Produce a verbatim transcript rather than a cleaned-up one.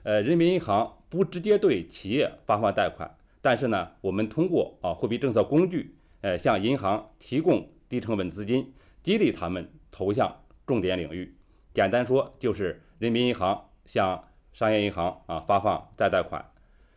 呃，人民银行不直接对企业发放贷款，但是呢，我们通过啊货币政策工具，呃，向银行提供低成本资金，激励他们投向重点领域。简单说，就是人民银行向商业银行啊发放再贷款，